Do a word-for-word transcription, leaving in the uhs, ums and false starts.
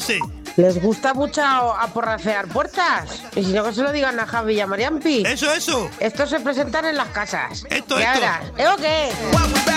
dice? Les gusta mucho aporracear puertas. Y si no, que se lo digan a Javi y a Mariampi. Eso, eso. Estos se presentan en las casas. Esto, ¿Qué esto. harás? ¿Eh o qué?